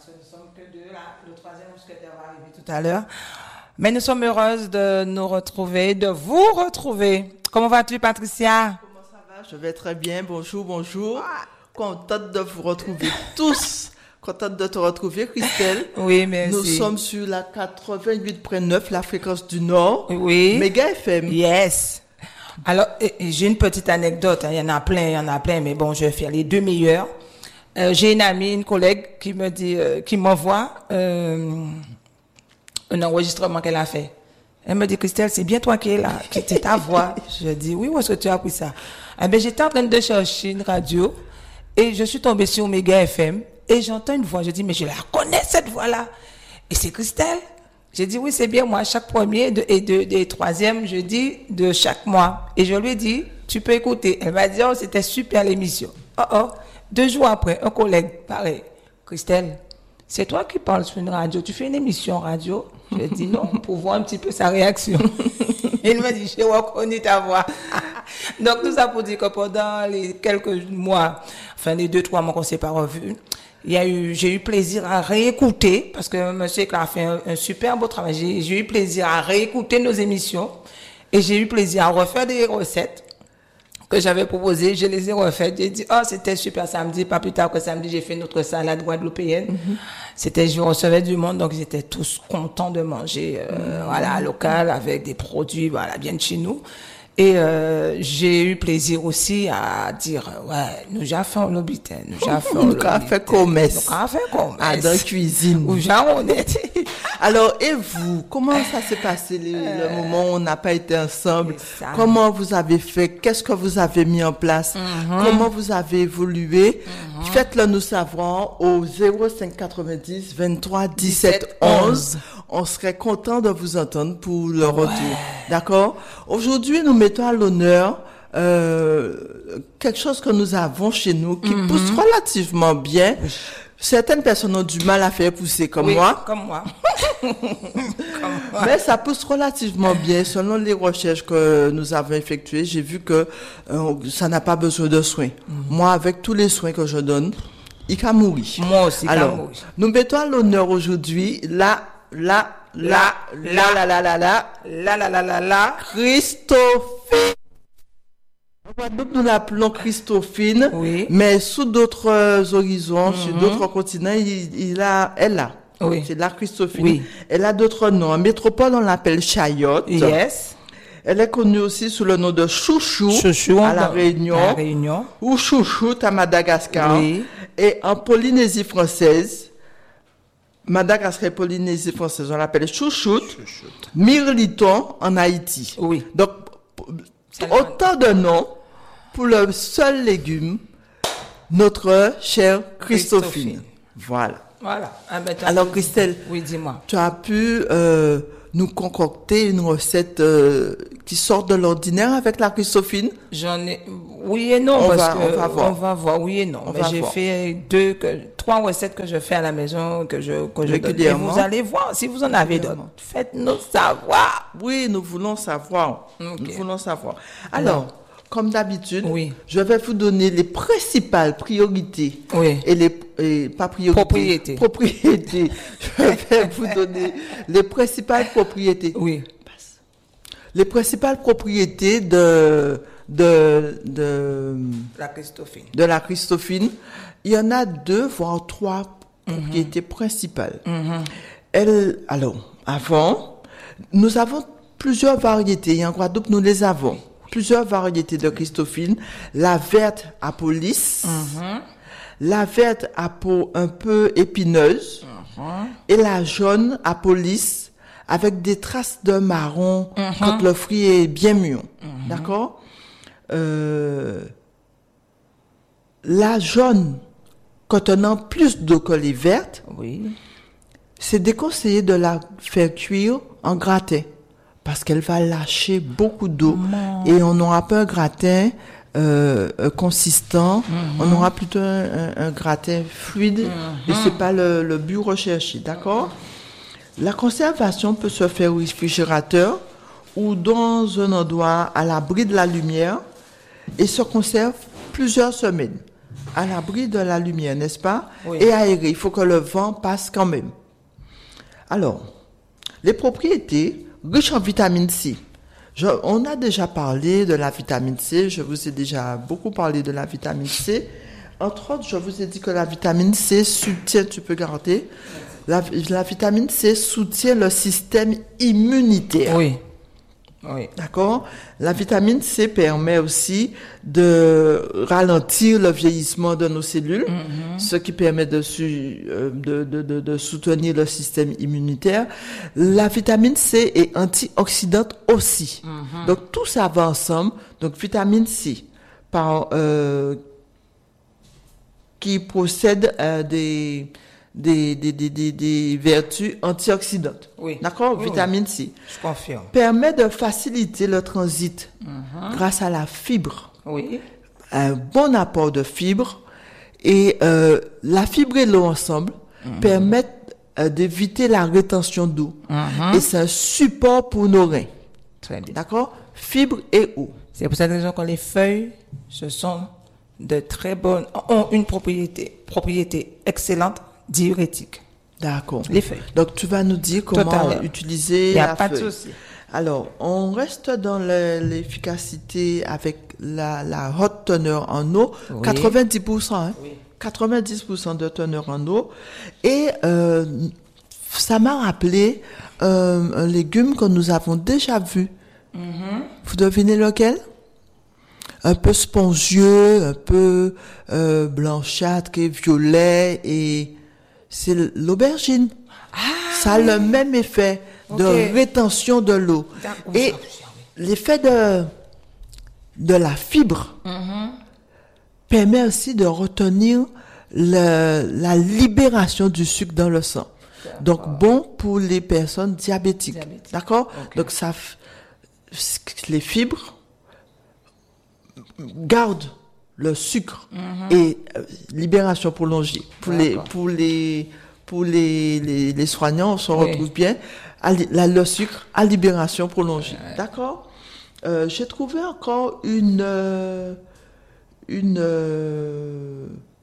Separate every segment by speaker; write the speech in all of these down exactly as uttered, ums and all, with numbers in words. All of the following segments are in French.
Speaker 1: que nous sommes que deux là. Le troisième mousquetaire va arriver tout à l'heure. Mais nous sommes heureuses de nous retrouver, de vous retrouver. Comment vas-tu, Patricia?
Speaker 2: Comment ça va? Je vais très bien. Bonjour, bonjour. Contente de vous retrouver tous. Contente de te retrouver, Christelle.
Speaker 1: Oui, merci.
Speaker 2: Nous sommes sur la quatre-vingt-huit virgule neuf, la fréquence du Nord.
Speaker 1: Oui.
Speaker 2: Méga F M.
Speaker 1: Yes. Alors, j'ai une petite anecdote. Il y en a plein, il y en a plein, mais bon, je vais faire les deux meilleurs. Euh, j'ai une amie, une collègue qui me dit, euh, qui m'envoie euh, un enregistrement qu'elle a fait. Elle me dit, Christelle, c'est bien toi qui es là, qui c'est ta voix. Je dis, oui, où est-ce que tu as appris ça? Eh ben, j'étais en train de chercher une radio et je suis tombée sur Méga F M et j'entends une voix. Je dis, mais je la connais cette voix-là. Et c'est Christelle. J'ai dit, oui, c'est bien moi, chaque premier de, et, de, et troisième jeudi de chaque mois. Et je lui ai dit, tu peux écouter. Elle m'a dit, oh, c'était super l'émission. Oh, oh. Deux jours après, un collègue, pareil, Christelle, c'est toi qui parles sur une radio, tu fais une émission radio? Je lui ai dit non, pour voir un petit peu sa réaction. Il m'a dit, j'ai reconnu ta voix. Donc, tout ça pour dire que pendant les quelques mois, enfin, les deux, trois mois qu'on ne s'est pas revus, il y a eu, j'ai eu plaisir à réécouter, parce que monsieur Clark a fait un, un super beau travail. J'ai, j'ai eu plaisir à réécouter nos émissions et j'ai eu plaisir à refaire des recettes que j'avais proposées. Je les ai refaites. J'ai dit, oh, c'était super samedi. Pas plus tard que samedi, j'ai fait notre salade guadeloupéenne. Mm-hmm. C'était, je recevais du monde, donc ils étaient tous contents de manger, euh, mm-hmm. voilà, local, avec des produits, voilà, bien de chez nous. Et euh, j'ai eu plaisir aussi à dire, ouais, nous avons fait le butin, nous avons fait le
Speaker 2: Nous avons fait commerce.
Speaker 1: Nous avons fait commerce.
Speaker 2: À la cuisine.
Speaker 1: Ou genre honnête.
Speaker 2: Alors, et vous, comment ça s'est passé le, euh, le moment où on n'a pas été ensemble? Comment vous avez fait? Qu'est-ce que vous avez mis en place? Mm-hmm. Comment vous avez évolué? Mm-hmm. Faites-le nous savoir au zéro cinq quatre-vingt-dix vingt-trois dix-sept onze. On serait content de vous entendre pour le retour. Ouais. D'accord? Aujourd'hui, nous mettons à l'honneur euh, quelque chose que nous avons chez nous qui mm-hmm. pousse relativement bien. Oui. Certaines personnes ont du mal à faire pousser comme
Speaker 1: oui,
Speaker 2: moi.
Speaker 1: Comme moi. comme moi.
Speaker 2: Mais ça pousse relativement bien. Selon les recherches que nous avons effectuées, j'ai vu que euh, ça n'a pas besoin de soins. Mm-hmm. Moi, avec tous les soins que je donne, il can mourir.
Speaker 1: Moi aussi, il
Speaker 2: Alors,
Speaker 1: can mourir.
Speaker 2: Nous mettons à l'honneur aujourd'hui la, la, la, la, la, la, la, la,
Speaker 1: la, la, la, la, la,
Speaker 2: Christophine. En Guadeloupe, nous l'appelons Christophine,
Speaker 1: oui.
Speaker 2: Mais sous d'autres euh, horizons, mm-hmm. sur d'autres continents, il, il a, elle a.
Speaker 1: Oui.
Speaker 2: C'est la Christophine.
Speaker 1: Oui.
Speaker 2: Elle a d'autres noms. En métropole, on l'appelle Chayotte.
Speaker 1: Yes.
Speaker 2: Elle est connue aussi sous le nom de Chouchou,
Speaker 1: Chouchou
Speaker 2: à la Réunion,
Speaker 1: à la Réunion.
Speaker 2: Ou Chouchoute à Madagascar.
Speaker 1: Oui.
Speaker 2: Et en Polynésie française, Madagascar et Polynésie française, on l'appelle Chouchoute. Chouchoute. Mirliton en Haïti.
Speaker 1: Oui.
Speaker 2: Donc, autant de noms pour le seul légume, notre chère Christophine. Christophine. Voilà.
Speaker 1: Voilà. Ah ben,
Speaker 2: alors,
Speaker 1: pu...
Speaker 2: Christelle,
Speaker 1: oui, dis-moi.
Speaker 2: Tu as pu euh, nous concocter une recette euh, qui sort de l'ordinaire avec la Christophine?
Speaker 1: J'en ai, oui et non,
Speaker 2: on
Speaker 1: parce
Speaker 2: va,
Speaker 1: que
Speaker 2: on va voir.
Speaker 1: On va voir, oui et non.
Speaker 2: On
Speaker 1: mais j'ai
Speaker 2: voir.
Speaker 1: fait deux, que, trois recettes que je fais à la maison, que je, que je donne. Et vous allez voir, si vous en avez d'autres, faites-nous savoir.
Speaker 2: Oui, nous voulons savoir. Okay. Nous voulons savoir. Alors, alors comme d'habitude,
Speaker 1: oui.
Speaker 2: je vais vous donner les principales priorités.
Speaker 1: Oui.
Speaker 2: Et les, et pas priorités.
Speaker 1: Propriétés.
Speaker 2: Propriétés. Je vais vous donner les principales propriétés.
Speaker 1: Oui.
Speaker 2: Les principales propriétés de, de, de,
Speaker 1: la Christophine.
Speaker 2: De la Christophine. Il y en a deux, voire trois mm-hmm. propriétés principales.
Speaker 1: Mm-hmm.
Speaker 2: Elle, alors, avant, nous avons plusieurs variétés. En Guadeloupe, nous les avons. Plusieurs variétés de Christophine. La verte à peau lisse,
Speaker 1: mm-hmm.
Speaker 2: la verte à peau un peu épineuse,
Speaker 1: mm-hmm.
Speaker 2: et la jaune à peau lisse avec des traces de marron mm-hmm. quand le fruit est bien mûr. Mm-hmm. D'accord? Euh, la jaune, contenant plus d'eau que les vertes,
Speaker 1: oui.
Speaker 2: c'est déconseillé de la faire cuire en gratin. Parce qu'elle va lâcher beaucoup d'eau.
Speaker 1: Mmh.
Speaker 2: Et on n'aura pas un gratin euh, consistant, mmh. on aura plutôt un, un, un gratin fluide, mmh. et c'est pas le, le but recherché, d'accord? La conservation peut se faire au réfrigérateur ou dans un endroit à l'abri de la lumière et se conserve plusieurs semaines. à l'abri de la lumière, n'est-ce pas?
Speaker 1: Oui.
Speaker 2: Et aéré. Il faut que le vent passe quand même. Alors, les propriétés riches en vitamine C. Je, on a déjà parlé de la vitamine C. Je vous ai déjà beaucoup parlé de la vitamine C. Entre autres, je vous ai dit que la vitamine C soutient, tu peux garder, la, la vitamine C soutient le système immunitaire.
Speaker 1: Oui. Oui.
Speaker 2: D'accord? La vitamine C permet aussi de ralentir le vieillissement de nos cellules, mm-hmm. ce qui permet de, su, de, de, de, de soutenir le système immunitaire. La vitamine C est antioxydante aussi. Mm-hmm. Donc, tout ça va ensemble. Donc, vitamine C, par, euh, qui possède euh, des... Des, des, des, des, des vertus antioxydantes.
Speaker 1: Oui.
Speaker 2: D'accord?
Speaker 1: Oui,
Speaker 2: Vitamine
Speaker 1: oui.
Speaker 2: C.
Speaker 1: Je confirme.
Speaker 2: Permet de faciliter le transit
Speaker 1: mm-hmm.
Speaker 2: grâce à la fibre.
Speaker 1: Oui.
Speaker 2: Un bon apport de fibres. Et euh, la fibre et l'eau ensemble mm-hmm. permettent euh, d'éviter la rétention d'eau. Mm-hmm. Et c'est un support pour nos reins.
Speaker 1: Très bien.
Speaker 2: D'accord? Fibre et eau.
Speaker 1: C'est pour cette raison que les feuilles, ce sont de très bonnes, ont une propriété, propriété excellente, diurétique.
Speaker 2: D'accord.
Speaker 1: Les feuilles.
Speaker 2: Donc, tu vas nous dire comment
Speaker 1: Totalement.
Speaker 2: utiliser
Speaker 1: Il n'y a
Speaker 2: la
Speaker 1: pas
Speaker 2: feuille.
Speaker 1: de souci.
Speaker 2: Alors, on reste dans le, l'efficacité avec la, la haute teneur en eau, oui. quatre-vingt-dix pour cent, hein? Oui. quatre-vingt-dix pour cent de teneur en eau. Et euh, ça m'a rappelé euh, un légume que nous avons déjà vu. Mm-hmm. Vous devinez lequel? Un peu spongieux, un peu euh, blanchâtre, violet, et c'est l'aubergine. Ah, ça a oui. le même effet de okay. rétention de l'eau. Et l'effet de, de la fibre mm-hmm. permet aussi de retenir le, la libération du sucre dans le sang. D'accord. Donc, bon pour les personnes diabétiques. Diabétique. D'accord? Okay. Donc, ça, les fibres gardent le sucre mm-hmm. et euh, libération prolongée. Pour les, pour les, pour les, les, les soignants, on se oui. retrouve bien. À, la, le sucre à libération prolongée. Ouais. D'accord? Euh, j'ai trouvé encore une, euh, une, euh,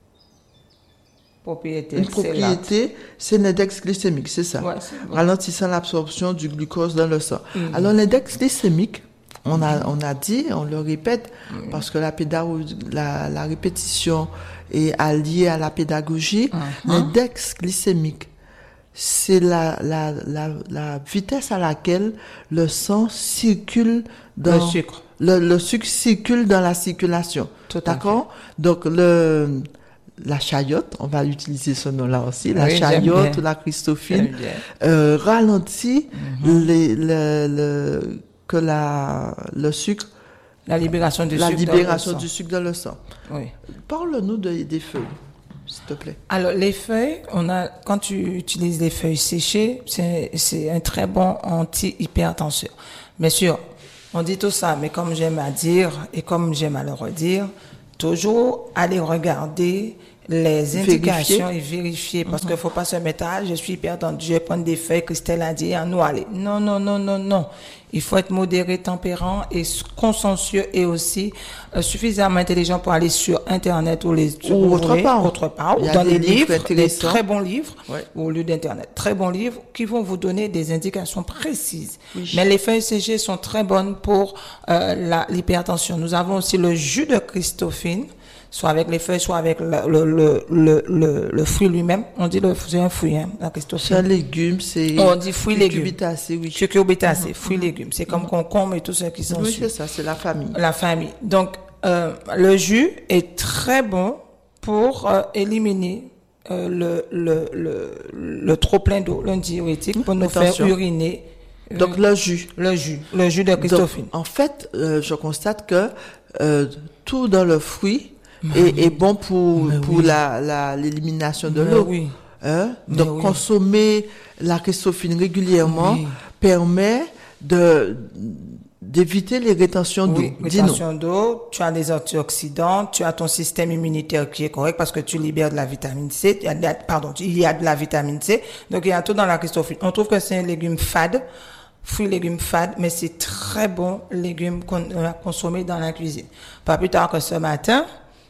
Speaker 1: propriété.
Speaker 2: Une propriété, c'est l'index glycémique, c'est ça. Ouais, c'est bon. Ralentissant l'absorption du glucose dans le sang. Mm-hmm. Alors, l'index glycémique, on a, on a dit, on le répète, mm-hmm. parce que la, pédagogie, la, la répétition est alliée à la pédagogie. Mm-hmm. L'index glycémique, c'est la, la, la, la vitesse à laquelle le sang circule dans...
Speaker 1: Le sucre.
Speaker 2: Le, le sucre circule dans la circulation.
Speaker 1: Tout
Speaker 2: D'accord? Donc, le... La chayote, on va utiliser ce nom-là aussi, la
Speaker 1: oui,
Speaker 2: chayote ou la Christophine, euh, ralentit mm-hmm. les, le, le, que la, le sucre,
Speaker 1: la libération du
Speaker 2: la
Speaker 1: sucre,
Speaker 2: libération
Speaker 1: dans le
Speaker 2: du sucre dans le sang.
Speaker 1: Oui.
Speaker 2: Parle-nous de, des feuilles, s'il te plaît.
Speaker 1: Alors les feuilles, on a quand tu utilises les feuilles séchées, c'est, c'est un très bon anti-hypertension. Bien sûr, on dit tout ça, mais comme j'aime à dire et comme j'aime à le redire. Toujours aller regarder les indications vérifier. et vérifier parce mm-hmm. qu'il faut pas se mettre à je suis hyper tendu, je vais prendre des feuilles, Christelle a dit en nous aller. Non, non, non, non, non. Il faut être modéré, tempérant et consciencieux et aussi euh, suffisamment intelligent pour aller sur Internet ou les
Speaker 2: ou autre part,
Speaker 1: autre part ou dans les livres,
Speaker 2: livres
Speaker 1: des très bons livres
Speaker 2: ouais.
Speaker 1: au lieu d'Internet. Très bons livres qui vont vous donner des indications précises.
Speaker 2: Oui.
Speaker 1: Mais les feuilles séchées sont très bonnes pour euh, la, l'hypertension. Nous avons aussi le jus de Christophine, soit avec les feuilles, soit avec le, le, le, le, le, le fruit lui-même. On dit le c'est un fruit, hein, la Christophine.
Speaker 2: C'est un légume, c'est...
Speaker 1: On dit fruit légume.
Speaker 2: Cucurbitacées, oui.
Speaker 1: Cucurbitacées, mm-hmm. fruits légumes. C'est comme mm-hmm. concombre et tout ce qui sont
Speaker 2: Oui,
Speaker 1: dessus.
Speaker 2: c'est ça, c'est la famille.
Speaker 1: La famille. Donc, euh, le jus est très bon pour euh, éliminer euh, le, le, le, le trop-plein d'eau, le diurétique, pour nous Attention. faire uriner. Euh,
Speaker 2: Donc, le jus.
Speaker 1: Le jus. Le jus de Christophine.
Speaker 2: Donc, en fait, euh, je constate que euh, tout dans le fruit est, est bon pour, pour oui. la, la, l'élimination de
Speaker 1: Mais
Speaker 2: l'eau.
Speaker 1: Oui.
Speaker 2: Hein? Donc, oui. consommer la Christophine régulièrement oui. permet de, d'éviter les rétentions d'eau.
Speaker 1: Oui, rétention d'eau, tu as des antioxydants, tu as ton système immunitaire qui est correct parce que tu libères de la vitamine C, il y a de la, pardon, il y a de la vitamine C, donc il y a tout dans la Christophine. On trouve que c'est un légume fade, fruit légume fade, mais c'est très bon légume qu'on a consommé dans la cuisine. Pas plus tard que ce matin,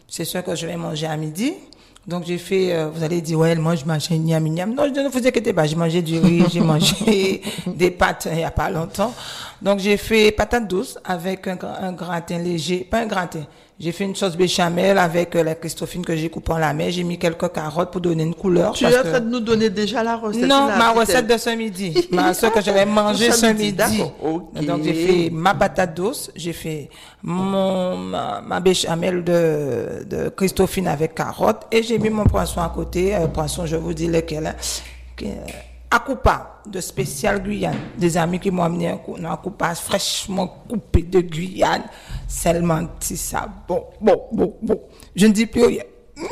Speaker 1: C'est sûr que je vais manger à midi. Donc, j'ai fait, euh, vous allez dire, ouais, elle mange, mange, niam, niam. Non, ne vous inquiétez pas, j'ai mangé du riz, j'ai mangé des pâtes il y a pas longtemps. Donc, j'ai fait patate douce avec un, un gratin léger, pas un gratin. J'ai fait une sauce béchamel avec euh, la Christophine que j'ai coupée en lamelles. J'ai mis quelques carottes pour donner une couleur.
Speaker 2: Tu es en train de nous donner déjà la recette?
Speaker 1: Non, ma recette de ce midi. Ma recette que j'avais mangé ce midi.
Speaker 2: D'accord, ok.
Speaker 1: Donc, j'ai fait ma patate douce. J'ai fait mon, ma, ma béchamel de, de Christophine avec carottes. Et j'ai mis mon poisson à côté. Euh, poisson, je vous dis lequel. Hein, qui, euh, Akupa de spécial Guyane. Des amis qui m'ont amené un, un Akupa fraîchement coupé de Guyane. Seulement si ça. Bon, bon, bon, bon. Je ne dis plus rien.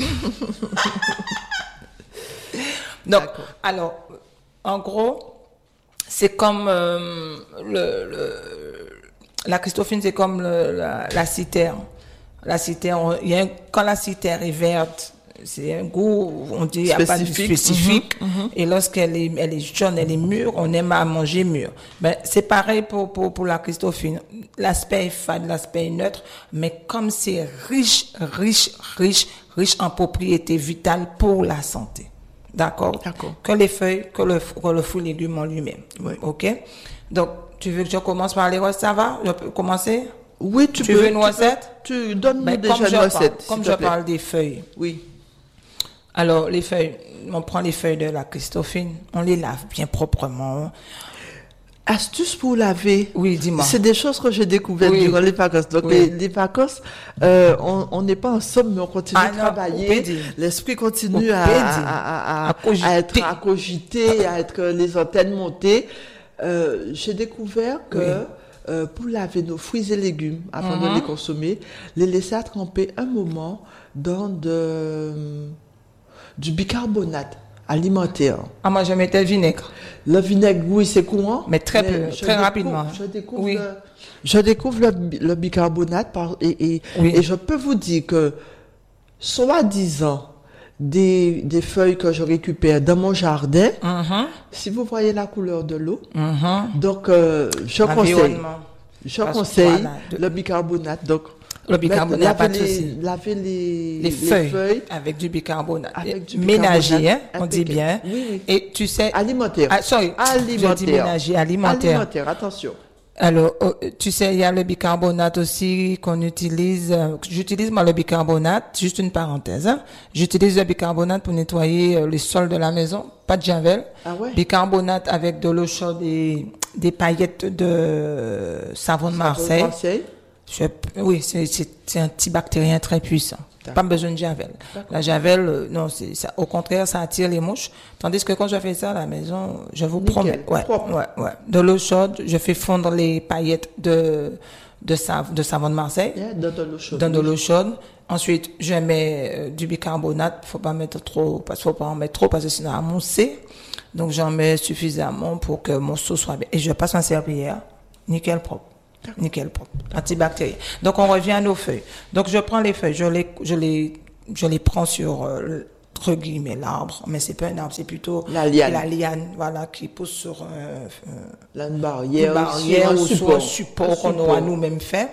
Speaker 1: Donc, d'accord. Alors, en gros, c'est comme euh, le, le, la Christophine, c'est comme le, la, la citerne. La citerne, il y a un, quand la citerne est verte, c'est un goût, on dit, il n'y a pas de spécifique. Mm-hmm, mm-hmm. Et lorsqu'elle est, elle est jaune, elle est mûre, on aime à manger mûr. Ben, c'est pareil pour, pour, pour la Christophine. L'aspect est fade, l'aspect est neutre, mais comme c'est riche, riche, riche, riche en propriétés vitales pour la santé. D'accord? D'accord. Que les feuilles, que le, que le fruit légume en lui-même. Oui. OK? Donc, tu veux que je commence par les recettes, ça va? Je peux commencer?
Speaker 2: Oui, tu,
Speaker 1: tu
Speaker 2: peux.
Speaker 1: veux une recette?
Speaker 2: Tu, tu donnes-nous ben, déjà une recette.
Speaker 1: Comme je
Speaker 2: plaît.
Speaker 1: parle des feuilles.
Speaker 2: Oui.
Speaker 1: Alors, les feuilles, on prend les feuilles de la Christophine, on les lave bien proprement.
Speaker 2: Astuce pour laver.
Speaker 1: Oui, dis-moi.
Speaker 2: C'est des choses que j'ai découvertes oui. durant les vacances. Donc, oui. les, les vacances, euh, on n'est pas ensemble, mais on continue ah, à travailler. L'esprit continue à, à, à, à, à, à être à cogiter, à être les antennes montées. Euh, j'ai découvert que oui. euh, pour laver nos fruits et légumes, avant mm-hmm. de les consommer, les laisser à tremper un moment dans de... du bicarbonate alimentaire.
Speaker 1: Ah, moi, je mettais le vinaigre.
Speaker 2: Le vinaigre, oui, c'est courant.
Speaker 1: Mais très mais peu, très découvre, rapidement.
Speaker 2: Je découvre,
Speaker 1: oui.
Speaker 2: le, je découvre le, le bicarbonate par, et, et, oui. et je peux vous dire que, soi-disant, des, des feuilles que je récupère dans mon jardin, mm-hmm. si vous voyez la couleur de l'eau, mm-hmm. donc, euh, je conseille, je conseille voilà, de... le bicarbonate. Donc,
Speaker 1: le bicarbonate,
Speaker 2: laver, les, laver les,
Speaker 1: les,
Speaker 2: les,
Speaker 1: feuilles,
Speaker 2: feuilles
Speaker 1: avec du bicarbonate.
Speaker 2: Avec du
Speaker 1: ménager,
Speaker 2: bicarbonate,
Speaker 1: hein, on dit bien.
Speaker 2: Oui, oui.
Speaker 1: Et tu sais.
Speaker 2: Alimentaire.
Speaker 1: Ah, sorry,
Speaker 2: alimentaire.
Speaker 1: Je dis ménager, alimentaire.
Speaker 2: Alimentaire, attention.
Speaker 1: Alors, oh, tu sais, il y a le bicarbonate aussi qu'on utilise. Euh, j'utilise moi le bicarbonate, juste une parenthèse. Hein. J'utilise le bicarbonate pour nettoyer euh, les sols de la maison, pas de javel.
Speaker 2: Ah ouais?
Speaker 1: Bicarbonate avec de l'eau chaude et des paillettes de savon de Marseille.
Speaker 2: Savon de Marseille.
Speaker 1: Je, oui, c'est, c'est, c'est un antibactérien très puissant. D'accord. Pas besoin de javel. D'accord. La javel, euh, non, c'est ça. Au contraire, ça attire les mouches. Tandis que quand je fais ça à la maison, je vous Nickel. promets, ouais, Propre. ouais, ouais, de l'eau chaude, je fais fondre les paillettes de de, sav, de savon de Marseille.
Speaker 2: Yeah, dans de l'eau chaude.
Speaker 1: Dans de l'eau chaude. Ensuite, je mets euh, du bicarbonate. Faut pas mettre trop, parce faut pas en mettre trop parce que sinon, à moncer. Donc, j'en mets suffisamment pour que mon sauce soit bien. Et je passe en serpillière. Nickel propre. Nickel propre, antibactérien. Donc on revient à nos feuilles. Donc je prends les feuilles, je les, je les, je les prends sur euh, entre guillemets l'arbre, mais c'est pas un arbre, c'est plutôt
Speaker 2: la liane,
Speaker 1: la liane, voilà, qui pousse sur euh,
Speaker 2: euh, une barrière,
Speaker 1: une barrière ou
Speaker 2: sur
Speaker 1: un support qu'on aura nous-mêmes fait.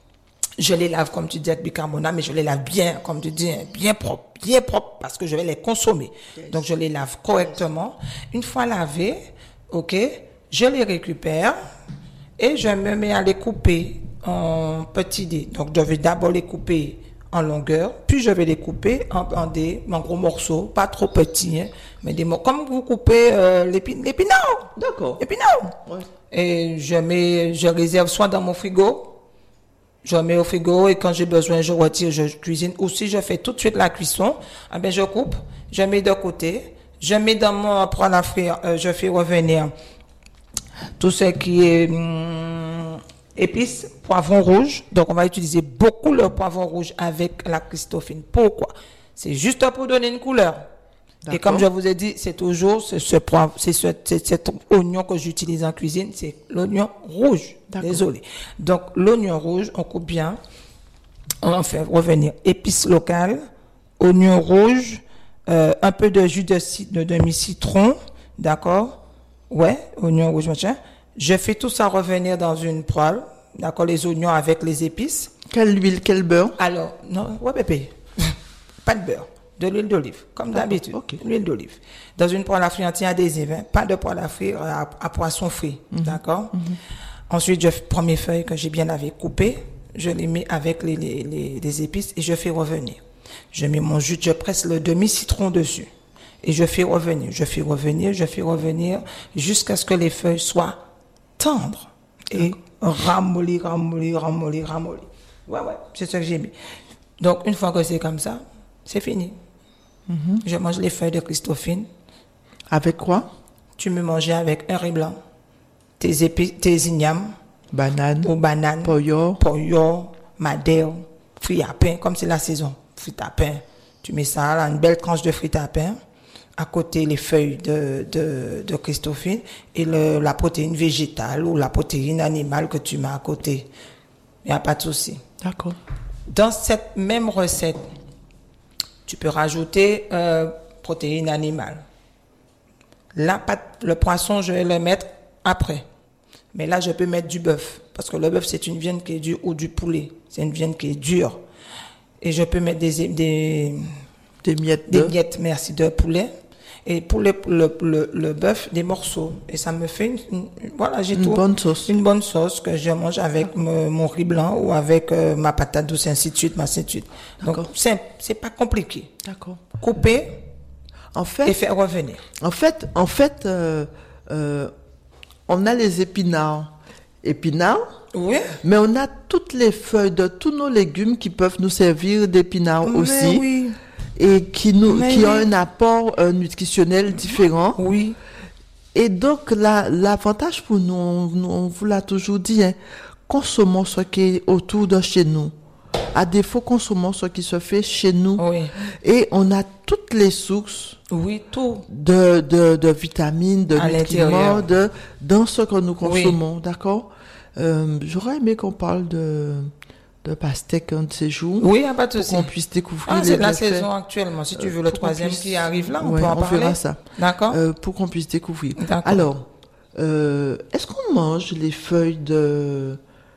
Speaker 1: Je les lave comme tu dis avec bicarbonate, mais je les lave bien, comme tu dis, bien propre, bien propre, parce que je vais les consommer. Yes. Donc je les lave correctement. Une fois lavés, ok, je les récupère. Et je me mets à les couper en petits dés. Donc, je vais d'abord les couper en longueur, puis je vais les couper en, en des en gros morceaux, pas trop petits, hein, mais des morceaux comme vous coupez euh, l'épi, l'épinard.
Speaker 2: D'accord.
Speaker 1: L'épinard. Ouais. Et je mets, je réserve soit dans mon frigo, je mets au frigo et quand j'ai besoin, je retire, je cuisine. Ou si je fais tout de suite la cuisson, eh ben je coupe, je mets de côté, je mets dans mon prendre à frire, euh, je fais revenir tout ce qui est hum, épices, poivron rouge. Donc, on va utiliser beaucoup le poivron rouge avec la Christophine. Pourquoi? C'est juste pour donner une couleur. D'accord. Et comme je vous ai dit, c'est toujours ce, ce poivre, c'est ce, c'est cet oignon que j'utilise en cuisine, c'est l'oignon rouge. D'accord. Désolé. Donc, l'oignon rouge, on coupe bien. On en fait revenir épices locales, oignon rouge, euh, un peu de jus de, de demi-citron. D'accord? Ouais, oignons rouges, machin. Je fais tout ça revenir dans une poêle. D'accord, les oignons avec les épices.
Speaker 2: Quelle huile, quel beurre?
Speaker 1: Alors, non, ouais, bébé. pas de beurre, de l'huile d'olive, comme
Speaker 2: D'accord.
Speaker 1: d'habitude,
Speaker 2: Ok.
Speaker 1: l'huile d'olive. Dans une poêle à frire anti-adhésive, hein, pas de poêle à frire à, à poisson frit,
Speaker 2: Mm-hmm.
Speaker 1: d'accord? Mm-hmm. Ensuite, je prends mes feuilles que j'ai bien lavées, coupées, je les mets avec les, les, les, les épices et je fais revenir. Je mets mon jus, je presse le demi-citron dessus et je fais revenir, je fais revenir, je fais revenir jusqu'à ce que les feuilles soient tendres et ramolli, ramolli, ramolli, ramolli. Ouais, ouais, c'est ce que j'ai mis. Donc, une fois que c'est comme ça, c'est fini. Mm-hmm. Je mange les feuilles de Christophine.
Speaker 2: Avec quoi?
Speaker 1: Tu me manges avec un riz blanc, tes épices, tes ignames,
Speaker 2: Banane.
Speaker 1: ou bananes,
Speaker 2: Poyo.
Speaker 1: poyo, madère, frites à pain, comme c'est la saison, frites à pain. Tu mets ça là, une belle tranche de frites à pain. À côté, les feuilles de, de, de Christophine et le, la protéine végétale ou la protéine animale que tu mets à côté. Il n'y a pas de souci.
Speaker 2: D'accord.
Speaker 1: Dans cette même recette, tu peux rajouter euh, protéine animale. La pâte, le poisson, je vais le mettre après. Mais là, je peux mettre du bœuf. Parce que le bœuf, c'est une viande qui est dure, ou du poulet. C'est une viande qui est dure. Et je peux mettre des, des,
Speaker 2: des miettes
Speaker 1: des
Speaker 2: de...
Speaker 1: miettes, merci, de poulet. Et pour le, le, le, le bœuf, des morceaux. Et ça me fait une, une voilà, j'ai
Speaker 2: Une
Speaker 1: tout.
Speaker 2: bonne sauce.
Speaker 1: Une bonne sauce que je mange avec me, mon riz blanc ou avec euh, ma patate douce, ainsi de suite, ainsi de suite. Donc, c'est, c'est pas compliqué.
Speaker 2: D'accord.
Speaker 1: Couper
Speaker 2: En fait,
Speaker 1: et faire revenir.
Speaker 2: En fait, en fait, euh, euh, on a les épinards. Épinards.
Speaker 1: Oui.
Speaker 2: Mais on a toutes les feuilles de tous nos légumes qui peuvent nous servir d'épinards
Speaker 1: Mais
Speaker 2: aussi.
Speaker 1: oui.
Speaker 2: Et qui nous,
Speaker 1: Mais
Speaker 2: qui
Speaker 1: oui.
Speaker 2: ont un apport euh, nutritionnel différent.
Speaker 1: Oui.
Speaker 2: Et donc, la, l'avantage pour nous, on, on vous l'a toujours dit, hein, consommons ce qui est autour de chez nous. À défaut, consommons ce qui se fait chez nous.
Speaker 1: Oui.
Speaker 2: Et on a toutes les sources
Speaker 1: Oui, tout.
Speaker 2: de, de, de vitamines, de
Speaker 1: À
Speaker 2: nutriments,
Speaker 1: l'intérieur.
Speaker 2: de, dans ce que nous
Speaker 1: Oui.
Speaker 2: consommons. D'accord? Euh, j'aurais aimé qu'on parle de, de pastèque un de ces jours.
Speaker 1: Oui, il n'y a pas de
Speaker 2: pour
Speaker 1: souci.
Speaker 2: qu'on puisse découvrir
Speaker 1: Ah,
Speaker 2: les
Speaker 1: c'est la
Speaker 2: bienfaits.
Speaker 1: saison actuellement. Si tu veux le
Speaker 2: pour qu'on
Speaker 1: troisième
Speaker 2: puisse-
Speaker 1: qui arrive là, on
Speaker 2: Ouais,
Speaker 1: peut en
Speaker 2: on
Speaker 1: parler.
Speaker 2: verra ça.
Speaker 1: D'accord.
Speaker 2: Euh, pour qu'on puisse découvrir.
Speaker 1: D'accord.
Speaker 2: Alors, euh, est-ce qu'on mange les feuilles de,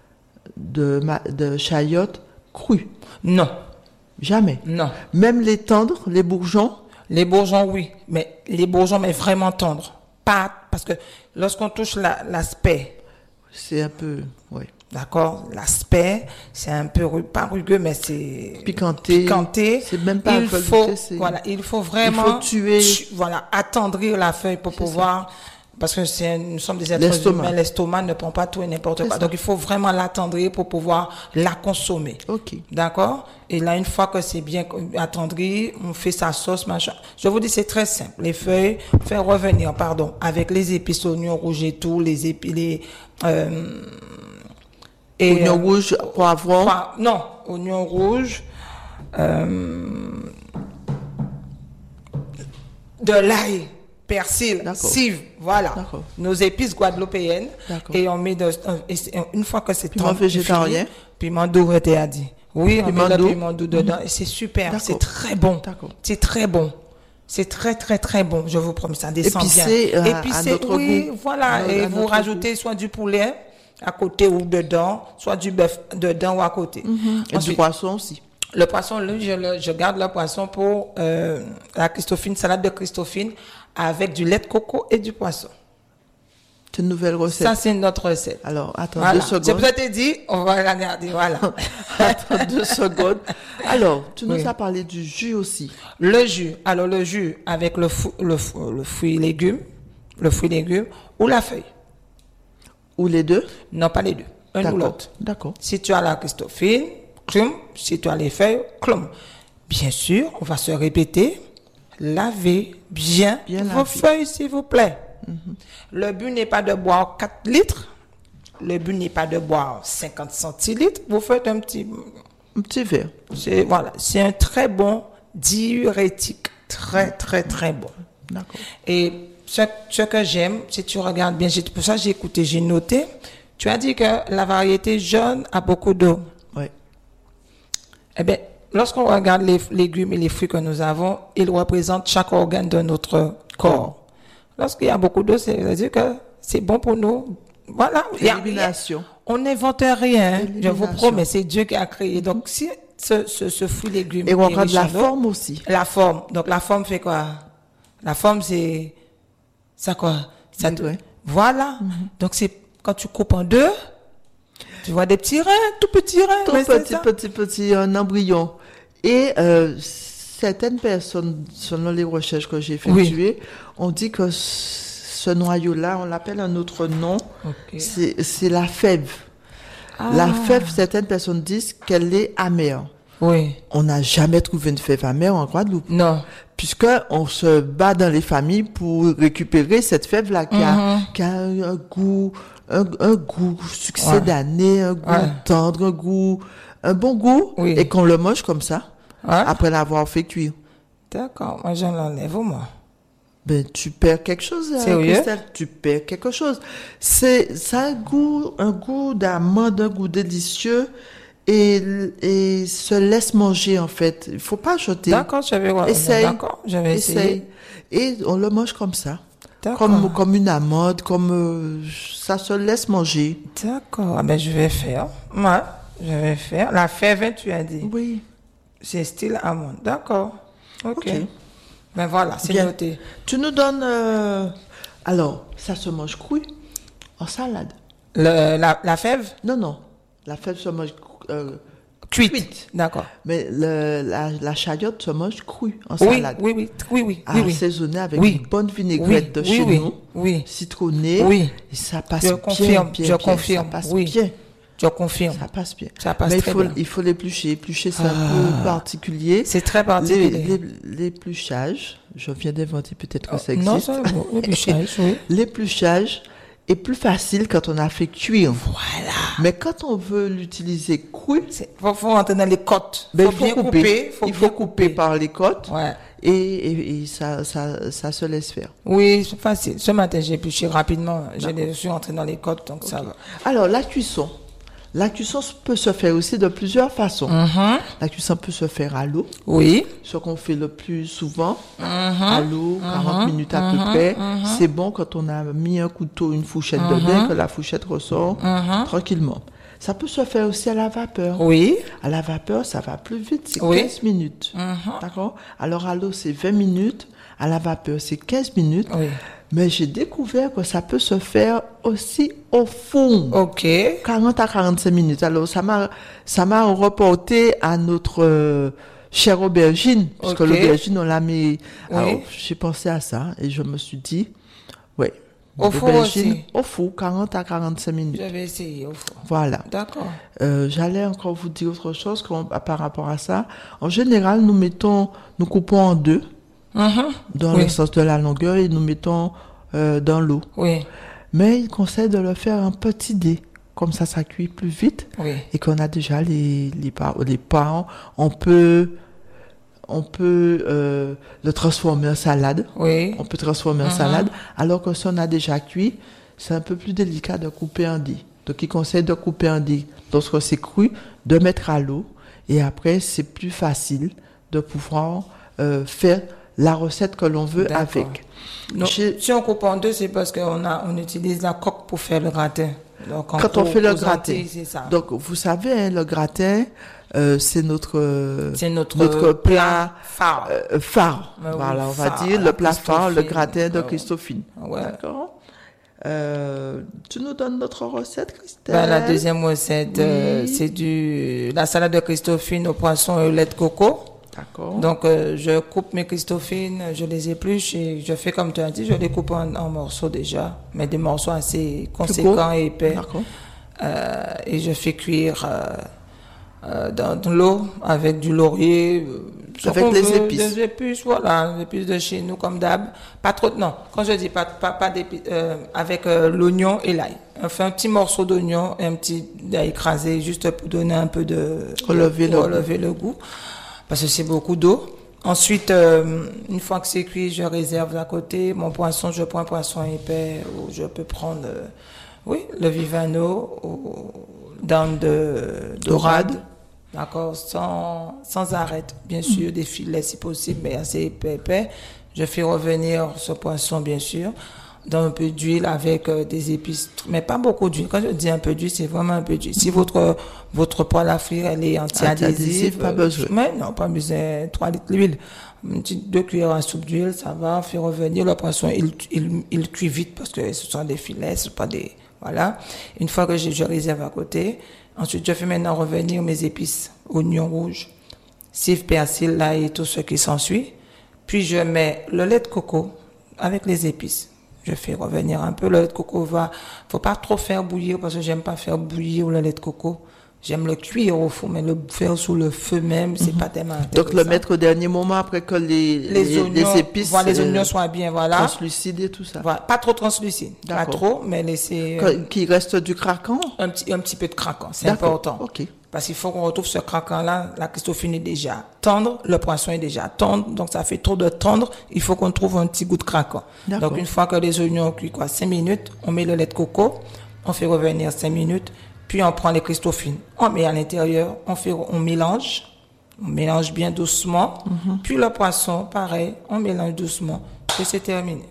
Speaker 2: de, ma- de chayotte crues?
Speaker 1: Non,
Speaker 2: Jamais.
Speaker 1: non.
Speaker 2: Même les tendres, les bourgeons?
Speaker 1: Les bourgeons, oui. Mais les bourgeons, mais vraiment tendres. Pas, parce que lorsqu'on touche la, l'aspect,
Speaker 2: C'est un peu, ouais.
Speaker 1: d'accord, l'aspect, c'est un peu, ru- pas rugueux, mais c'est
Speaker 2: Piquanté.
Speaker 1: piquanté.
Speaker 2: C'est même pas
Speaker 1: il
Speaker 2: velouté,
Speaker 1: faut,
Speaker 2: c'est-
Speaker 1: voilà, il faut vraiment,
Speaker 2: Il faut tuer.
Speaker 1: tu- voilà, attendrir la feuille pour pouvoir, parce que c'est, nous sommes des êtres
Speaker 2: L'estomac.
Speaker 1: humains, l'estomac ne prend pas tout et n'importe
Speaker 2: C'est
Speaker 1: quoi.
Speaker 2: ça.
Speaker 1: Donc il faut vraiment l'attendrir pour pouvoir la consommer.
Speaker 2: Ok.
Speaker 1: D'accord? Et là, une fois que c'est bien attendri, on fait sa sauce, machin. Je vous dis, c'est très simple. Les feuilles, faire revenir, pardon, avec les épices, oignons rouges et tout, les épices, les, euh, et,
Speaker 2: Oignons
Speaker 1: euh,
Speaker 2: rouges, poivrons.
Speaker 1: Enfin, non, oignons rouges, euh, de l'ail, persil,
Speaker 2: D'accord.
Speaker 1: cive, voilà.
Speaker 2: D'accord.
Speaker 1: Nos épices guadeloupéennes.
Speaker 2: D'accord.
Speaker 1: Et on met de, et c'est- une fois que c'est
Speaker 2: Piment
Speaker 1: tendu,
Speaker 2: végétarien.
Speaker 1: fini, piment doux, tu as dit. Oui, on
Speaker 2: Piment
Speaker 1: met
Speaker 2: doux.
Speaker 1: le piment doux dedans et c'est super,
Speaker 2: D'accord.
Speaker 1: c'est très bon.
Speaker 2: D'accord.
Speaker 1: C'est très bon. C'est très, très, très bon. Je vous promets, ça descend
Speaker 2: Épicé,
Speaker 1: bien.
Speaker 2: euh, à notre
Speaker 1: oui,
Speaker 2: goût.
Speaker 1: voilà.
Speaker 2: À-
Speaker 1: et
Speaker 2: à
Speaker 1: vous
Speaker 2: notre
Speaker 1: rajoutez soit du poulet à côté ou dedans, soit du bœuf dedans ou à côté.
Speaker 2: Et du
Speaker 1: Ensuite,
Speaker 2: poisson aussi.
Speaker 1: le poisson, lui, je, le- je garde le poisson pour euh, la Christophine, salade de Christophine avec du lait de coco et du poisson.
Speaker 2: C'est une nouvelle recette.
Speaker 1: Ça, c'est notre recette.
Speaker 2: Alors, attends
Speaker 1: Voilà.
Speaker 2: deux
Speaker 1: C'est
Speaker 2: secondes.
Speaker 1: pour ça que je t'ai dit, on va la garder, voilà.
Speaker 2: Attends deux secondes. Alors, tu nous
Speaker 1: Oui.
Speaker 2: as parlé du jus aussi.
Speaker 1: Le jus, alors le jus avec le, fou, le, fou- le fruit légume, le fruit légume ou la feuille.
Speaker 2: Ou les deux?
Speaker 1: Non, pas les deux. Un ou
Speaker 2: D'accord.
Speaker 1: l'autre.
Speaker 2: D'accord.
Speaker 1: Si tu as la Christophine, clum. Si tu as les feuilles, clum. Bien sûr, on va se répéter. Lavez bien,
Speaker 2: Bien
Speaker 1: vos
Speaker 2: laver.
Speaker 1: feuilles, s'il vous plaît. Le but n'est pas de boire quatre litres. Le but n'est pas de boire cinquante centilitres. Vous faites un petit...
Speaker 2: Un petit verre.
Speaker 1: C'est, voilà, c'est un très bon diurétique. Très, très, très bon.
Speaker 2: D'accord.
Speaker 1: Et ce, ce que j'aime, si tu regardes bien, j'ai- pour ça j'ai écouté, j'ai noté, tu as dit que la variété jaune a beaucoup d'eau.
Speaker 2: Ouais.
Speaker 1: Eh bien, lorsqu'on regarde les légumes et les fruits que nous avons, ils représentent chaque organe de notre corps. Lorsqu'il y a beaucoup d'eau, c'est- ça veut dire que c'est bon pour nous. Voilà. Il y a-
Speaker 2: Élimination.
Speaker 1: on n'invente rien, hein. Je vous
Speaker 2: Élimination.
Speaker 1: promets, c'est Dieu qui a créé. Donc, si ce, ce, ce fruit légume.
Speaker 2: Et on regarde la forme aussi.
Speaker 1: La forme. Donc, la forme fait quoi? La forme, c'est, ça quoi? Ça
Speaker 2: oui,
Speaker 1: te...
Speaker 2: oui.
Speaker 1: Voilà. Mm-hmm. Donc, c'est quand tu coupes en deux, tu vois des petits reins, tout petits reins.
Speaker 2: Tout petit, petit, petit, un embryon. Et, euh, certaines personnes, selon les recherches que j'ai effectuées, oui. on dit que ce noyau-là, on l'appelle un autre nom, okay. c'est, c'est la fève. Ah. La fève, certaines personnes disent qu'elle est amère.
Speaker 1: Oui.
Speaker 2: On n'a jamais trouvé une fève amère en Guadeloupe.
Speaker 1: Non.
Speaker 2: Puisqu'on se bat dans les familles pour récupérer cette fève-là qui, mm-hmm. a, qui a un goût, un, un goût succédané, ouais. un goût ouais. tendre, un goût, un bon goût, oui. et qu'on le mange comme ça. Ouais. Après l'avoir fait cuire.
Speaker 1: D'accord, moi j'en enlève au moins.
Speaker 2: Ben tu perds quelque chose, Christelle. Tu perds quelque chose. C'est ça a un goût, un goût d'amande, un goût délicieux et et se laisse manger en fait. Il faut pas jeter.
Speaker 1: D'accord, j'avais ouais,
Speaker 2: essaye.
Speaker 1: D'accord, j'avais essayé.
Speaker 2: Et on le mange comme ça. D'accord. Comme comme une amande, comme euh, ça se laisse manger.
Speaker 1: D'accord. Ah ben je vais faire. Ouais, je vais faire. La fève, tu as dit.
Speaker 2: Oui.
Speaker 1: C'est style amande. D'accord. OK. okay. Ben voilà, c'est
Speaker 2: Bien.
Speaker 1: Noté.
Speaker 2: Tu nous donnes... Euh... Alors, ça se mange cru en salade.
Speaker 1: Le, la, la fève?
Speaker 2: Non, non. La fève se mange euh,
Speaker 1: cuite.
Speaker 2: cuite.
Speaker 1: D'accord.
Speaker 2: Mais le, la, la chayotte se mange crue en
Speaker 1: oui,
Speaker 2: salade.
Speaker 1: Oui, oui, oui, oui. oui, oui.
Speaker 2: Assaisonnée avec
Speaker 1: oui.
Speaker 2: une bonne vinaigrette
Speaker 1: oui,
Speaker 2: de chez
Speaker 1: oui,
Speaker 2: nous.
Speaker 1: Oui.
Speaker 2: Citronnée.
Speaker 1: Oui.
Speaker 2: Et ça passe
Speaker 1: je
Speaker 2: bien,
Speaker 1: confirme,
Speaker 2: bien,
Speaker 1: je
Speaker 2: bien.
Speaker 1: confirme.
Speaker 2: Ça passe
Speaker 1: oui.
Speaker 2: bien.
Speaker 1: Je confirme.
Speaker 2: Ça passe bien.
Speaker 1: Ça passe
Speaker 2: Mais
Speaker 1: très
Speaker 2: il faut,
Speaker 1: bien.
Speaker 2: il faut l'éplucher. Éplucher, c'est
Speaker 1: ah.
Speaker 2: un peu particulier.
Speaker 1: C'est très particulier.
Speaker 2: Les, les, l'épluchage, je viens d'inventer peut-être que ça existe.
Speaker 1: Non, ça, bon, l'épluchage, oui.
Speaker 2: L'épluchage est plus facile quand on a fait cuire.
Speaker 1: Voilà.
Speaker 2: Mais quand on veut l'utiliser cru,
Speaker 1: il faut, faut rentrer dans les côtes.
Speaker 2: Ben,
Speaker 1: faut
Speaker 2: il faut
Speaker 1: bien
Speaker 2: couper.
Speaker 1: couper. Faut
Speaker 2: il faut couper, couper par les côtes.
Speaker 1: Ouais.
Speaker 2: Et, et, et ça, ça, ça se laisse faire.
Speaker 1: Oui, c'est facile. Ce matin, j'ai épluché rapidement. Je suis rentré dans les côtes, donc okay. ça va.
Speaker 2: Alors, la cuisson. La cuisson peut se faire aussi de plusieurs façons.
Speaker 1: Mm-hmm.
Speaker 2: La cuisson peut se faire à l'eau.
Speaker 1: Oui.
Speaker 2: Ce qu'on fait le plus souvent.
Speaker 1: Mm-hmm.
Speaker 2: À l'eau, quarante
Speaker 1: mm-hmm.
Speaker 2: minutes à
Speaker 1: mm-hmm.
Speaker 2: peu près.
Speaker 1: Mm-hmm.
Speaker 2: C'est bon quand on a mis un couteau, une fourchette
Speaker 1: mm-hmm.
Speaker 2: dedans, que la fourchette ressort
Speaker 1: mm-hmm.
Speaker 2: tranquillement. Ça peut se faire aussi à la vapeur.
Speaker 1: Oui.
Speaker 2: À la vapeur, ça va plus vite, c'est
Speaker 1: oui.
Speaker 2: quinze minutes.
Speaker 1: Mm-hmm.
Speaker 2: D'accord? Alors à l'eau, c'est vingt minutes. À la vapeur, c'est quinze minutes.
Speaker 1: Oui.
Speaker 2: Mais j'ai découvert que ça peut se faire aussi au four.
Speaker 1: OK.
Speaker 2: quarante à quarante-cinq minutes. Alors, ça m'a, ça m'a reporté à notre euh, chère aubergine. Parce
Speaker 1: okay.
Speaker 2: que l'aubergine, on l'a mis.
Speaker 1: Oui.
Speaker 2: Alors, j'ai pensé à ça et je me suis dit, ouais.
Speaker 1: Au four aussi.
Speaker 2: Au four, quarante à quarante-cinq minutes.
Speaker 1: Je vais essayer au four.
Speaker 2: Voilà.
Speaker 1: D'accord.
Speaker 2: Euh, j'allais encore vous dire autre chose par rapport à ça. En général, nous mettons, nous coupons en deux.
Speaker 1: Mm-hmm.
Speaker 2: Dans
Speaker 1: oui.
Speaker 2: le sens de la longueur et nous mettons euh, dans l'eau.
Speaker 1: Oui.
Speaker 2: Mais il conseille de le faire en petit dé. Comme ça, ça cuit plus vite.
Speaker 1: Oui.
Speaker 2: Et qu'on a déjà les, les, les parents. On peut, on peut euh, le transformer en salade.
Speaker 1: Oui.
Speaker 2: On peut transformer en mm-hmm. salade. Alors que si on a déjà cuit, c'est un peu plus délicat de couper en dés. Donc, il conseille de couper en dés lorsque c'est cru, de mettre à l'eau. Et après, c'est plus facile de pouvoir euh, faire la recette que l'on veut D'accord. avec.
Speaker 1: Donc, si on coupe en deux, c'est parce qu'on a, on utilise la coque pour faire le gratin. Donc,
Speaker 2: Quand coupe, on fait le gratin.
Speaker 1: Antilles, c'est ça.
Speaker 2: Donc, vous savez, hein, le gratin, euh, c'est notre, euh,
Speaker 1: c'est notre,
Speaker 2: notre plat
Speaker 1: phare.
Speaker 2: Euh, phare.
Speaker 1: Mais
Speaker 2: voilà,
Speaker 1: oui,
Speaker 2: on va
Speaker 1: phare,
Speaker 2: dire le plat phare, le gratin de
Speaker 1: ouais.
Speaker 2: Christophine.
Speaker 1: Ouais.
Speaker 2: D'accord. Euh, tu nous donnes notre recette, Christelle?
Speaker 1: Ben, la deuxième recette, oui. euh, c'est du, la salade de Christophine au poisson et au lait de coco.
Speaker 2: D'accord.
Speaker 1: Donc, euh, je coupe mes Christophines, je les épluche et je fais comme tu as dit, je les coupe en, en morceaux déjà, mais des morceaux assez conséquents et épais.
Speaker 2: D'accord.
Speaker 1: Euh, et je fais cuire euh, euh, dans de l'eau avec du laurier. Euh,
Speaker 2: avec les
Speaker 1: veut,
Speaker 2: épices.
Speaker 1: Des épices, voilà, les épices de chez nous comme d'hab. Pas trop, non, quand je dis pas, pas, pas d'épices, euh, avec euh, l'oignon et l'ail. Enfin, un petit morceau d'oignon et un petit d'ail écrasé juste pour donner un peu de...
Speaker 2: Relever,
Speaker 1: de,
Speaker 2: le,
Speaker 1: relever le goût. Parce que c'est beaucoup d'eau. Ensuite, euh, une fois que c'est cuit, je réserve à côté. Mon poisson, je prends un poisson épais ou je peux prendre, euh, oui, le Vivano ou dame de dorade. D'accord, sans, sans arête, bien sûr, des filets si possible, mais assez épais, épais. Je fais revenir ce poisson, bien sûr. dans un peu d'huile avec euh, des épices, mais pas beaucoup d'huile. Quand je dis un peu d'huile, c'est vraiment un peu d'huile. Si votre votre poêle à frire, elle est anti-adhésive,
Speaker 2: pas besoin.
Speaker 1: Mais non, pas besoin. trois litres d'huile. Une petite deux cuillères à soupe d'huile, ça va faire revenir le poisson. Il, il, il cuit vite parce que ce sont des filets, ce sont pas des, voilà. Une fois que je, je réserve à côté, ensuite je fais maintenant revenir mes épices, oignons rouges, cive, persil, là et tout ce qui s'ensuit. Puis je mets le lait de coco avec les épices. Je fais revenir un peu. Le lait de coco va, faut pas trop faire bouillir parce que j'aime pas faire bouillir le lait de coco. J'aime le cuire au four, mais le faire sous le feu même, c'est mm-hmm. pas tellement intéressant.
Speaker 2: Donc le mettre au dernier moment après que les, les, les, oignons, les épices,
Speaker 1: voilà, les oignons soient bien, voilà.
Speaker 2: Translucides et tout ça.
Speaker 1: Voilà. Pas trop translucide. Pas trop, mais laisser.
Speaker 2: Euh, Qu'il reste du craquant?
Speaker 1: Un petit, un petit peu de craquant. C'est important.
Speaker 2: Ok.
Speaker 1: Parce qu'il faut qu'on retrouve ce craquant-là. La Christophine est déjà tendre, le poisson est déjà tendre, donc ça fait trop de tendre. Il faut qu'on trouve un petit goût de craquant. Donc une fois que les oignons ont cuit, quoi, cinq minutes, on met le lait de coco, on fait revenir cinq minutes. Puis on prend les Christophines, on met à l'intérieur, on fait, on mélange, on mélange bien doucement. Mm-hmm. Puis le poisson, pareil, on mélange doucement. Et c'est terminé.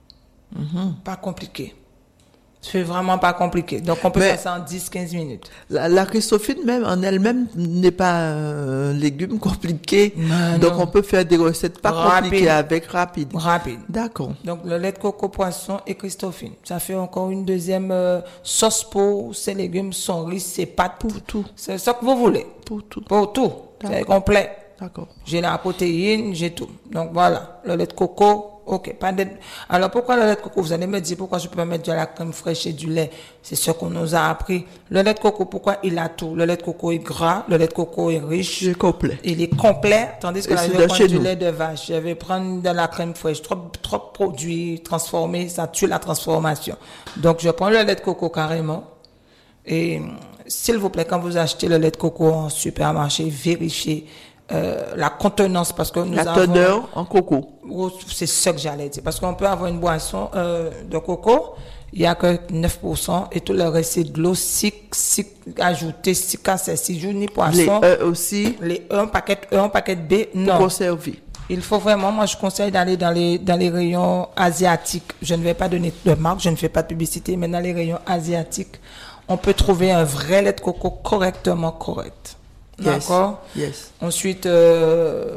Speaker 1: Mm-hmm. Pas compliqué. C'est vraiment pas compliqué. Donc on peut Mais faire ça en dix à quinze minutes.
Speaker 2: La, la Christophine même en elle-même n'est pas un légume compliqué. Non, Donc non. on peut faire des recettes pas rapide. compliquées avec rapide.
Speaker 1: Rapide.
Speaker 2: D'accord.
Speaker 1: Donc le lait de coco, poisson et Christophine. Ça fait encore une deuxième euh, sauce pour ces légumes, son riz, ses pâtes.
Speaker 2: Pour tout.
Speaker 1: C'est ça que vous voulez.
Speaker 2: Pour tout.
Speaker 1: Pour tout. D'accord. C'est complet.
Speaker 2: D'accord.
Speaker 1: J'ai la protéine, j'ai tout. Donc voilà, le lait de coco. Ok, pas de... Alors pourquoi le lait de coco? Vous allez me dire pourquoi je peux pas mettre de la crème fraîche et du lait. C'est ce qu'on nous a appris. Le lait de coco, pourquoi il a tout? Le lait de coco est gras, le lait de coco est riche.
Speaker 2: Il est complet.
Speaker 1: Il est complet, tandis que là, je vais prendre du lait de vache. Je vais prendre de la crème fraîche. Trop, trop produits transformés, ça tue la transformation. Donc je prends le lait de coco carrément. Et s'il vous plaît, quand vous achetez le lait de coco en supermarché, vérifiez Euh, la contenance, parce que nous
Speaker 2: la
Speaker 1: avons...
Speaker 2: La teneur en coco.
Speaker 1: C'est ça que j'allais dire. Parce qu'on peut avoir une boisson euh, de coco, il y a que neuf pour cent et tout le reste c'est de l'eau, six, six, ajouté six à six jours, ni poisson.
Speaker 2: Les E aussi.
Speaker 1: Les E, un paquet E, un paquet B, non.
Speaker 2: Pour conserver.
Speaker 1: Il faut vraiment, moi je conseille d'aller dans les, dans les rayons asiatiques. Je ne vais pas donner de marque, je ne fais pas de publicité, mais dans les rayons asiatiques, on peut trouver un vrai lait de coco correctement correct. D'accord.
Speaker 2: Yes. yes.
Speaker 1: Ensuite, euh,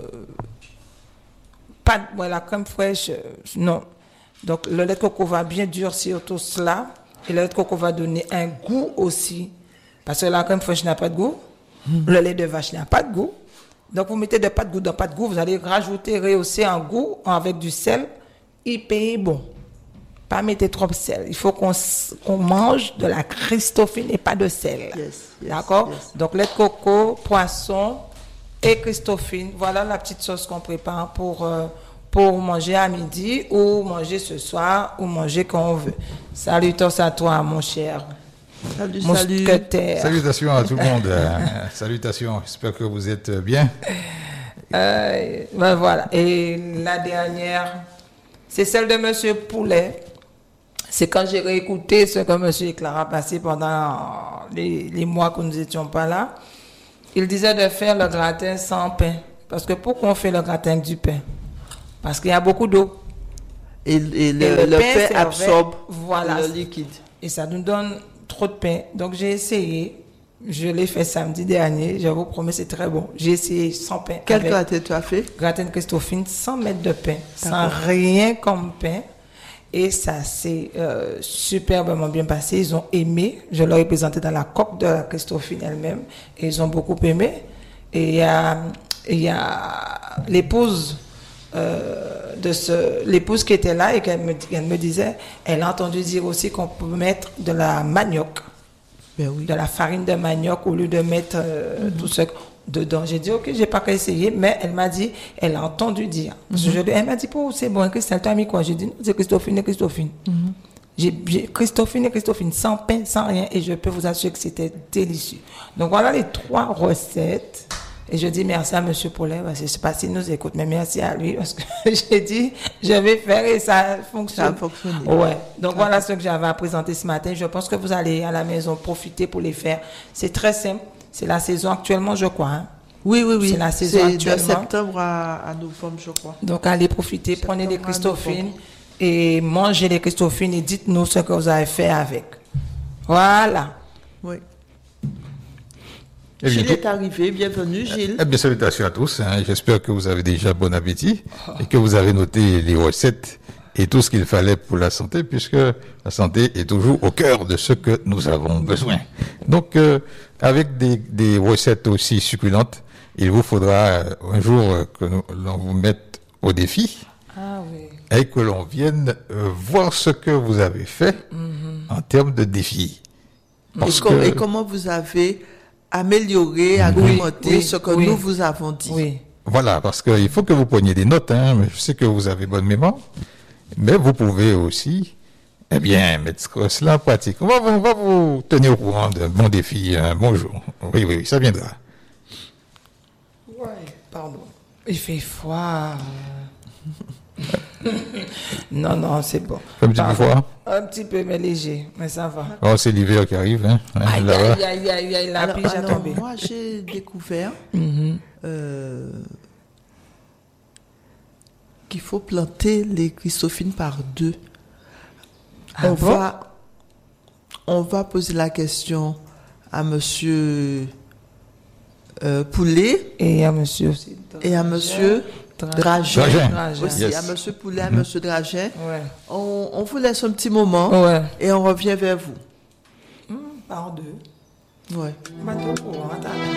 Speaker 1: pas de, ouais, la crème fraîche, euh, non. Donc, le lait de coco va bien durcir tout cela. Et le lait de coco va donner un goût aussi. Parce que la crème fraîche n'a pas de goût. Mm. Le lait de vache n'a pas de goût. Donc, vous mettez de pas de goût dans pas de goût. Vous allez rajouter, rehausser un goût avec du sel. Hyper bon. Pas mettre trop de sel. Il faut qu'on, qu'on mange de la Christophine et pas de sel.
Speaker 2: Yes, yes,
Speaker 1: d'accord?
Speaker 2: Yes.
Speaker 1: Donc, lait de coco, poisson et Christophine. Voilà la petite sauce qu'on prépare pour, euh, pour manger à midi ou manger ce soir ou manger quand on veut. Salutations à toi, mon cher.
Speaker 2: Salut, salut.
Speaker 3: Salutations à tout le monde. Salutations. J'espère que vous êtes bien.
Speaker 1: Euh, ben voilà. Et la dernière, c'est celle de Monsieur Poulet. C'est quand j'ai réécouté ce que M. Clara a passé pendant les, les mois que nous n'étions pas là. Il disait de faire le gratin sans pain. Parce que pourquoi on fait le gratin avec du pain? Parce qu'il y a beaucoup d'eau.
Speaker 2: Et, et le, et le, le pain, pain absorbe
Speaker 1: voilà,
Speaker 2: le liquide.
Speaker 1: Et ça nous donne trop de pain. Donc j'ai essayé. Je l'ai fait samedi dernier. Je vous promets, c'est très bon. J'ai essayé sans pain.
Speaker 2: Quel gratin tu as fait?
Speaker 1: Gratin de Christophine sans mettre de pain. D'accord. Sans rien comme pain. Et ça s'est euh, superbement bien passé. Ils ont aimé. Je leur ai présenté dans la coque de la Christophine elle-même. Et ils ont beaucoup aimé. Et il y a, il y a l'épouse euh, de ce, l'épouse qui était là et qu'elle me, elle me disait, elle a entendu dire aussi qu'on peut mettre de la manioc.
Speaker 2: Ben oui.
Speaker 1: De la farine de manioc au lieu de mettre euh, mm-hmm. tout ce dedans. J'ai dit, ok, j'ai pas qu'à essayer, mais elle m'a dit, elle a entendu dire. Mm-hmm. Je, elle m'a dit, oh, c'est bon, Christelle, tu as mis quoi? J'ai dit, non, c'est Christophine et Christophine. Mm-hmm. J'ai, j'ai Christophine et Christophine, sans pain, sans rien, et je peux vous assurer que c'était délicieux. Donc voilà les trois recettes. Et je dis merci à Monsieur Paulet, parce que je ne sais pas s'il nous écoute, mais merci à lui, parce que j'ai dit, je vais faire et ça fonctionne.
Speaker 2: Ça a fonctionné.
Speaker 1: Ouais. Donc voilà ce que j'avais à présenter ce matin. Je pense que vous allez à la maison profiter pour les faire. C'est très simple. C'est la saison actuellement, je crois. Hein.
Speaker 2: Oui, oui, oui.
Speaker 1: C'est la saison
Speaker 2: c'est
Speaker 1: actuellement.
Speaker 2: de septembre à, à novembre, je crois.
Speaker 1: Donc allez profiter, prenez des Christophines et mangez les Christophines et dites-nous ce que vous avez fait avec. Voilà.
Speaker 2: Oui.
Speaker 3: Eh bien,
Speaker 2: Gilles
Speaker 3: tout-
Speaker 2: est arrivé. Bienvenue, Gilles.
Speaker 3: Eh bien, salutations à tous. hein. J'espère que vous avez déjà bon appétit et que vous avez noté les recettes et tout ce qu'il fallait pour la santé, puisque la santé est toujours au cœur de ce que nous avons besoin. Donc, euh, avec des, des recettes aussi succulentes, il vous faudra euh, un jour euh, que nous- l'on vous mette au défi
Speaker 1: Ah oui.
Speaker 3: et que l'on vienne euh, voir ce que vous avez fait en termes de défi.
Speaker 2: Et,
Speaker 3: Parce
Speaker 2: com-
Speaker 3: que,
Speaker 2: et comment vous avez amélioré, agrémenté
Speaker 1: oui,
Speaker 2: ce que
Speaker 1: oui.
Speaker 2: nous vous avons dit.
Speaker 1: Oui.
Speaker 3: voilà, parce qu'il faut que vous preniez des notes, hein, mais je sais que vous avez bonne mémoire, mais vous pouvez aussi, eh bien, mettre cela en pratique. On va, on va vous tenir au courant d'un bon défi, un bon jour. Oui, oui, oui, ça viendra.
Speaker 1: Ouais, pardon. Il fait froid. non, non, c'est bon.
Speaker 3: Un petit peu
Speaker 1: Pardon.
Speaker 3: froid.
Speaker 1: Un petit peu, mais léger, mais ça va.
Speaker 3: Oh, c'est l'hiver qui arrive, hein, hein,
Speaker 1: Aïe,
Speaker 3: là-bas.
Speaker 1: aïe, aïe, aïe, aïe, la
Speaker 2: Alors,
Speaker 1: pige a
Speaker 2: alors,
Speaker 1: tombé.
Speaker 2: moi, j'ai découvert
Speaker 1: Mhm.
Speaker 2: euh, qu'il faut planter les Christophines par deux.
Speaker 1: Ah
Speaker 2: on,
Speaker 1: bon?
Speaker 2: va, on va poser la question à monsieur euh, Poulet
Speaker 1: Et à monsieur aussi.
Speaker 2: et à monsieur Dragin.
Speaker 3: Dragin.
Speaker 1: Dragin.
Speaker 2: Aussi,
Speaker 3: Yes.
Speaker 2: à monsieur Poulet, à monsieur Dragin.
Speaker 1: Ouais.
Speaker 2: On, on vous laisse un petit moment
Speaker 1: Ouais.
Speaker 2: et on revient vers vous.
Speaker 1: Hum, par deux.
Speaker 2: Ouais.
Speaker 1: Pas trop courant, attends.